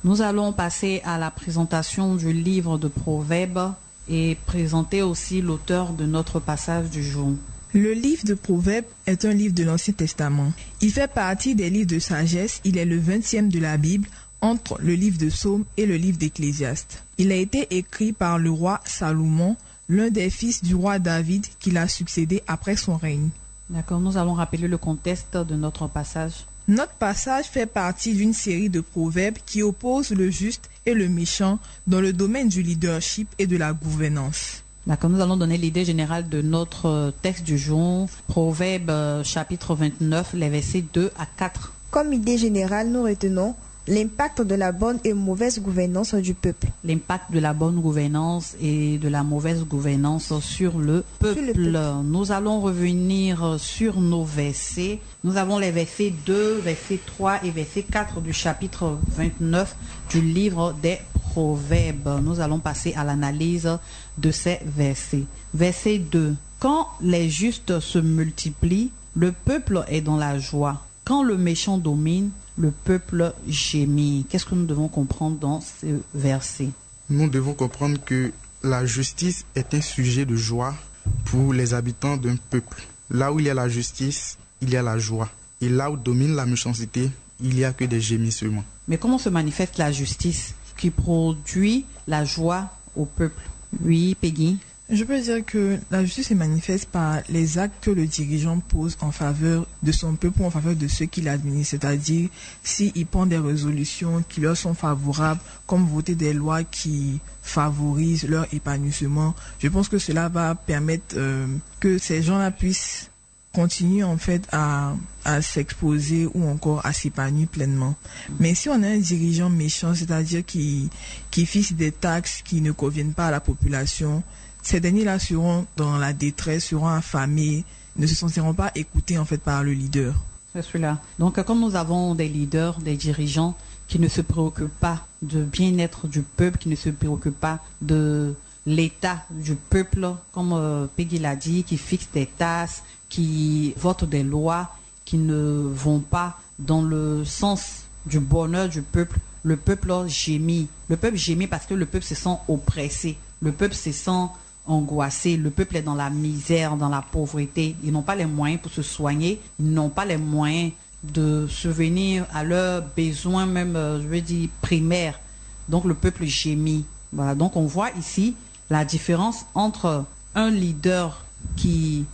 Nous allons passer à la présentation du livre de Proverbes et présenter aussi l'auteur de notre passage du jour. Le livre de Proverbes est un livre de l'Ancien Testament. Il fait partie des livres de sagesse. Il est le 20e de la Bible, entre le livre de Psaumes et le livre d'Ecclésiaste. Il a été écrit par le roi Salomon, l'un des fils du roi David qui l'a succédé après son règne. D'accord, nous allons rappeler le contexte de notre passage. Notre passage fait partie d'une série de proverbes qui opposent le juste et le méchant dans le domaine du leadership et de la gouvernance. D'accord, nous allons donner l'idée générale de notre texte du jour, Proverbes chapitre 29, les versets 2 à 4. Comme idée générale, nous retenons l'impact de la bonne et mauvaise gouvernance du peuple. L'impact de la bonne gouvernance et de la mauvaise gouvernance sur le peuple. Nous allons revenir sur nos versets. Nous avons les versets 2, verset 3 et verset 4 du chapitre 29 du livre des Proverbes. Nous allons passer à l'analyse de ces versets. Verset 2. Quand les justes se multiplient, le peuple est dans la joie. Quand le méchant domine, le peuple gémit. Qu'est-ce que nous devons comprendre dans ce verset? Nous devons comprendre que la justice est un sujet de joie pour les habitants d'un peuple. Là où il y a la justice, il y a la joie. Et là où domine la méchanceté, il n'y a que des gémissements. Mais comment se manifeste la justice qui produit la joie au peuple? Oui, Peggy. Je peux dire que la justice se manifeste par les actes que le dirigeant pose en faveur de son peuple ou en faveur de ceux qui l'administrent. C'est-à-dire, s'il prend des résolutions qui leur sont favorables, comme voter des lois qui favorisent leur épanouissement, je pense que cela va permettre que ces gens-là puissent continuer en fait à s'exposer ou encore à s'épanouir pleinement. Mais si on a un dirigeant méchant, c'est-à-dire qui fixe des taxes qui ne conviennent pas à la population, ces derniers-là seront dans la détresse, seront affamés, ne se sentiront pas écoutés en fait par le leader. C'est celui-là. Donc, comme nous avons des leaders, des dirigeants qui ne se préoccupent pas du bien-être du peuple, qui ne se préoccupent pas de l'état du peuple, comme Peggy l'a dit, qui fixent des taxes, qui votent des lois, qui ne vont pas dans le sens du bonheur du peuple, le peuple gémit. Le peuple gémit parce que le peuple se sent oppressé. Le peuple se sent angoissé, le peuple est dans la misère, dans la pauvreté, ils n'ont pas les moyens pour se soigner, ils n'ont pas les moyens de subvenir à leurs besoins même, primaires. Donc le peuple gémit. Voilà. Donc on voit ici la différence entre un leader qui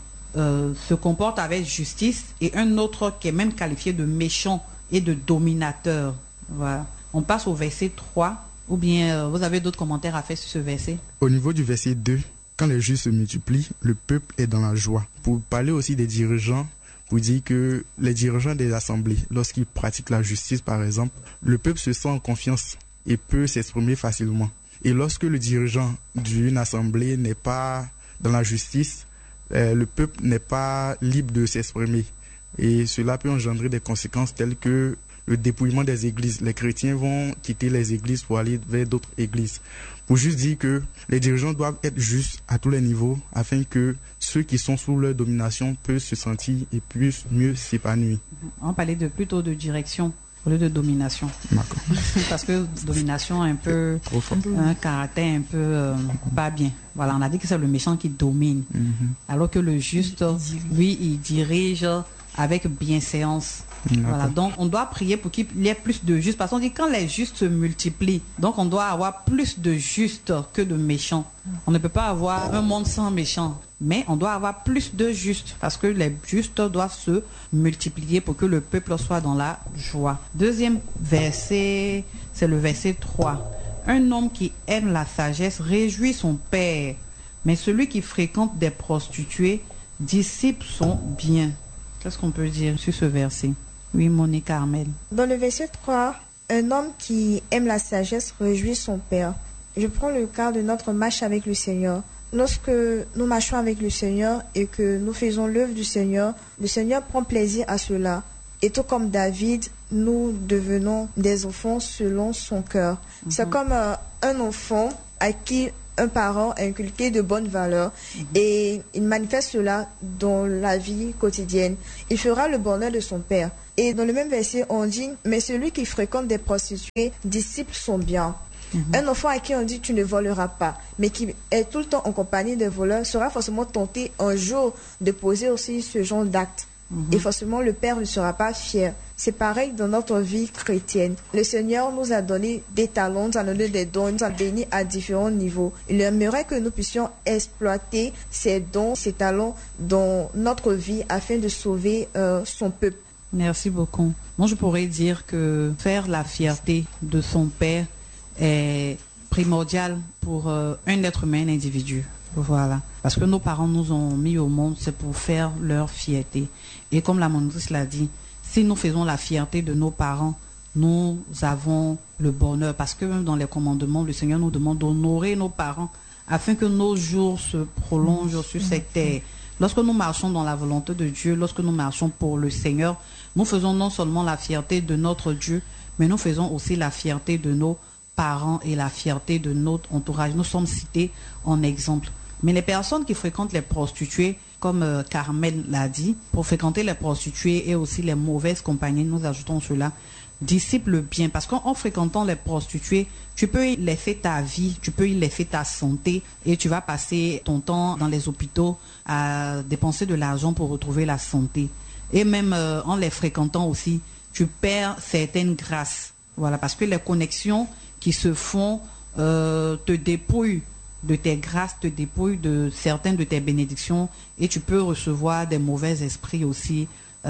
se comporte avec justice et un autre qui est même qualifié de méchant et de dominateur. Voilà. On passe au verset 3, ou bien vous avez d'autres commentaires à faire sur ce verset? Au niveau du verset 2, quand les justes se multiplient, le peuple est dans la joie. Pour parler aussi des dirigeants, pour dire que les dirigeants des assemblées, lorsqu'ils pratiquent la justice par exemple, le peuple se sent en confiance et peut s'exprimer facilement. Et lorsque le dirigeant d'une assemblée n'est pas dans la justice, le peuple n'est pas libre de s'exprimer. Et cela peut engendrer des conséquences telles que le dépouillement des églises. Les chrétiens vont quitter les églises pour aller vers d'autres églises. Pour juste dire que les dirigeants doivent être justes à tous les niveaux afin que ceux qui sont sous leur domination puissent se sentir et puissent mieux s'épanouir. On parlait plutôt de direction au lieu de domination. D'accord. Parce que domination a un peu un caractère un peu pas bien. Voilà, on a dit que c'est le méchant qui domine. Alors que le juste, lui, il dirige avec bienséance. Voilà, donc on doit prier pour qu'il y ait plus de justes. Parce qu'on dit quand les justes se multiplient, donc on doit avoir plus de justes que de méchants. On ne peut pas avoir un monde sans méchants, mais on doit avoir plus de justes parce que les justes doivent se multiplier pour que le peuple soit dans la joie. Deuxième verset, c'est le verset 3. Un homme qui aime la sagesse réjouit son père, mais celui qui fréquente des prostituées dissipe son bien. Qu'est-ce qu'on peut dire sur ce verset? Oui, Monique Carmel. Dans le verset 3, un homme qui aime la sagesse réjouit son père. Je prends le cas de notre marche avec le Seigneur. Lorsque nous marchons avec le Seigneur et que nous faisons l'œuvre du Seigneur, le Seigneur prend plaisir à cela. Et tout comme David, nous devenons des enfants selon son cœur. C'est comme un enfant à qui un parent a inculqué de bonnes valeurs et il manifeste cela dans la vie quotidienne, il fera le bonheur de son père. Et dans le même verset, on dit, mais celui qui fréquente des prostituées disciple son bien. Un enfant à qui on dit tu ne voleras pas, mais qui est tout le temps en compagnie des voleurs, sera forcément tenté un jour de poser aussi ce genre d'acte. Et forcément, le père ne sera pas fier. C'est pareil dans notre vie chrétienne. Le Seigneur nous a donné des talents, nous a donné des dons, il nous a bénis à différents niveaux. Il aimerait que nous puissions exploiter ces dons, ces talents dans notre vie afin de sauver son peuple. Merci beaucoup. Moi, je pourrais dire que faire la fierté de son père est primordial pour un être humain, un individu. Voilà. Parce que nos parents nous ont mis au monde, c'est pour faire leur fierté. Et comme la monitrice l'a dit, si nous faisons la fierté de nos parents, nous avons le bonheur. Parce que même dans les commandements, le Seigneur nous demande d'honorer nos parents afin que nos jours se prolongent sur cette terre. Lorsque nous marchons dans la volonté de Dieu, lorsque nous marchons pour le Seigneur, nous faisons non seulement la fierté de notre Dieu, mais nous faisons aussi la fierté de nos parents et la fierté de notre entourage. Nous sommes cités en exemple. Mais les personnes qui fréquentent les prostituées, comme Carmel l'a dit, pour fréquenter les prostituées et aussi les mauvaises compagnies, nous ajoutons cela, disciple bien. Parce qu'en fréquentant les prostituées, tu peux y laisser ta vie, tu peux y laisser ta santé et tu vas passer ton temps dans les hôpitaux à dépenser de l'argent pour retrouver la santé. Et même en les fréquentant aussi, tu perds certaines grâces. Voilà, parce que les connexions qui se font te dépouillent de tes grâces, te dépouillent de certaines de tes bénédictions et tu peux recevoir des mauvais esprits aussi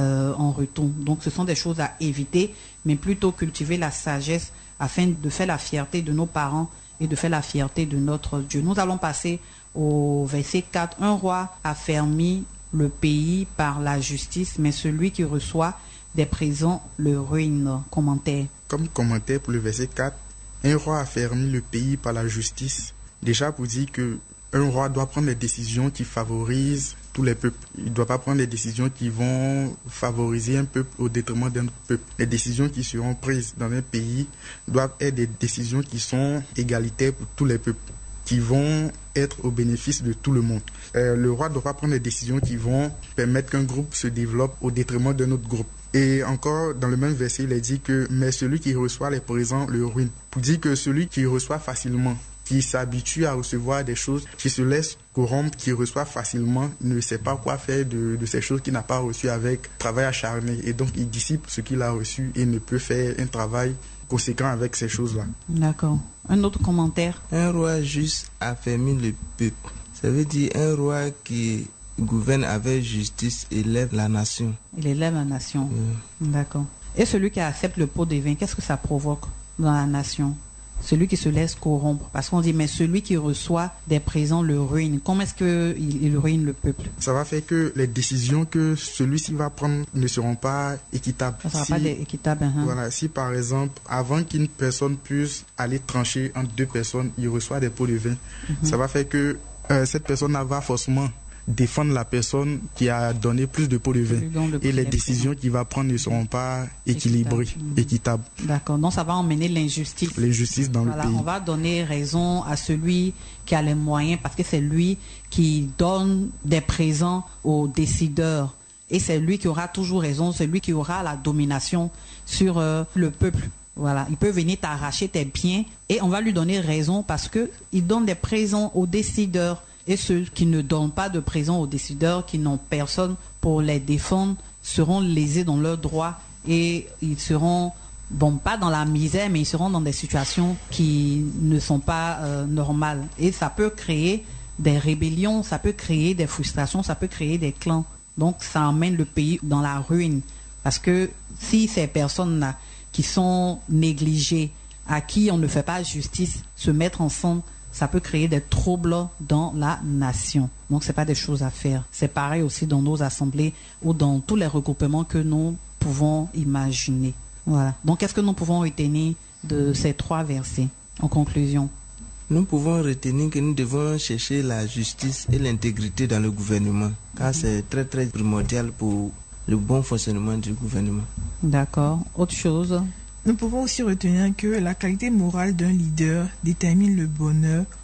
en retour. Donc ce sont des choses à éviter, mais plutôt cultiver la sagesse afin de faire la fierté de nos parents et de faire la fierté de notre Dieu. Nous allons passer au verset 4. Un roi affermit le pays par la justice, mais celui qui reçoit des présents le ruine. Commentaire. Comme commentaire pour le verset 4, un roi affermit le pays par la justice. Déjà pour dire qu'un roi doit prendre des décisions qui favorisent tous les peuples. Il ne doit pas prendre des décisions qui vont favoriser un peuple au détriment d'un autre peuple. Les décisions qui seront prises dans un pays doivent être des décisions qui sont égalitaires pour tous les peuples, qui vont être au bénéfice de tout le monde. Le roi ne doit pas prendre des décisions qui vont permettre qu'un groupe se développe au détriment d'un autre groupe. Et encore, dans le même verset, il est dit que « mais celui qui reçoit les présents le ruine ». Pour dire que celui qui reçoit facilement, qui s'habitue à recevoir des choses, qui se laisse corrompre, qui reçoit facilement, ne sait pas quoi faire de ces choses qu'il n'a pas reçues avec travail acharné. Et donc, il dissipe ce qu'il a reçu et ne peut faire un travail conséquent avec ces choses-là. D'accord. Un autre commentaire. Un roi juste affermit le peuple. Ça veut dire un roi qui gouverne avec justice élève la nation. Il élève la nation. D'accord. Et celui qui accepte le pot de vin, qu'est-ce que ça provoque dans la nation? Celui qui se laisse corrompre. Parce qu'on dit, mais celui qui reçoit des présents le ruine. Comment est-ce qu'il ruine le peuple? Ça va faire que les décisions que celui-ci va prendre ne seront pas équitables. Ça ne sera pas équitable. Voilà, si par exemple, avant qu'une personne puisse aller trancher entre deux personnes, il reçoit des pots de vin, ça va faire que cette personne va forcément défendre la personne qui a donné plus de pots de vin. Et les décisions qu'il va prendre ne seront pas équilibrées, équitables. D'accord. Donc ça va emmener l'injustice. L'injustice dans le pays. On va donner raison à celui qui a les moyens parce que c'est lui qui donne des présents aux décideurs. Et c'est lui qui aura toujours raison, c'est lui qui aura la domination sur le peuple. Voilà. Il peut venir t'arracher tes biens et on va lui donner raison parce qu'il donne des présents aux décideurs. Et ceux qui ne donnent pas de présents aux décideurs, qui n'ont personne pour les défendre, seront lésés dans leurs droits et ils seront, bon, pas dans la misère, mais ils seront dans des situations qui ne sont pas normales. Et ça peut créer des rébellions, ça peut créer des frustrations, ça peut créer des clans. Donc ça emmène le pays dans la ruine. Parce que si ces personnes-là qui sont négligées, à qui on ne fait pas justice, se mettre ensemble, ça peut créer des troubles dans la nation. Donc, ce n'est pas des choses à faire. C'est pareil aussi dans nos assemblées ou dans tous les regroupements que nous pouvons imaginer. Voilà. Donc, qu'est-ce que nous pouvons retenir de ces 3 versets en conclusion? Nous pouvons retenir que nous devons chercher la justice et l'intégrité dans le gouvernement, car c'est très, très primordial pour le bon fonctionnement du gouvernement. D'accord. Autre chose? Nous pouvons aussi retenir que la qualité morale d'un leader détermine le bonheur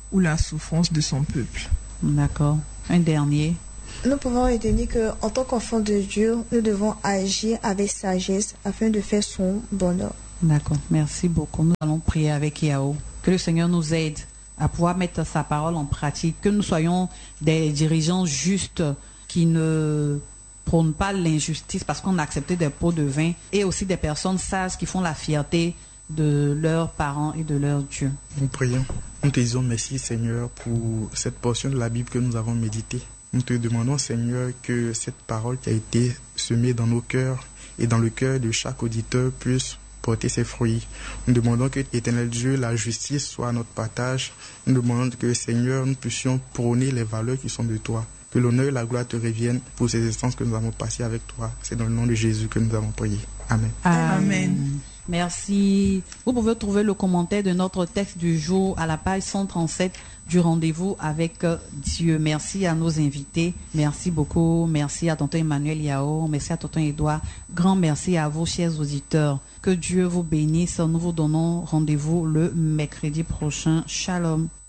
ou la souffrance de son peuple. D'accord. Un dernier. Nous pouvons retenir qu'en tant qu'enfants de Dieu, nous devons agir avec sagesse afin de faire son bonheur. D'accord. Merci beaucoup. Nous allons prier avec Yao. Que le Seigneur nous aide à pouvoir mettre sa parole en pratique. Que nous soyons des dirigeants justes qui ne prônent pas l'injustice parce qu'on a accepté des pots de vin, et aussi des personnes sages qui font la fierté de leurs parents et de leur Dieu. Nous prions. Nous te disons merci, Seigneur, pour cette portion de la Bible que nous avons méditée. Nous te demandons, Seigneur, que cette parole qui a été semée dans nos cœurs et dans le cœur de chaque auditeur puisse porter ses fruits. Nous demandons que, Éternel Dieu, la justice soit notre partage. Nous demandons que, Seigneur, nous puissions prôner les valeurs qui sont de toi. Que l'honneur et la gloire te reviennent pour ces instants que nous avons passés avec toi. C'est dans le nom de Jésus que nous avons prié. Amen. Amen. Merci. Vous pouvez trouver le commentaire de notre texte du jour à la page 137 du rendez-vous avec Dieu. Merci à nos invités. Merci beaucoup. Merci à tonton Emmanuel Yao. Merci à tonton Edouard. Grand merci à vous, chers auditeurs. Que Dieu vous bénisse. Nous vous donnons rendez-vous le mercredi prochain. Shalom.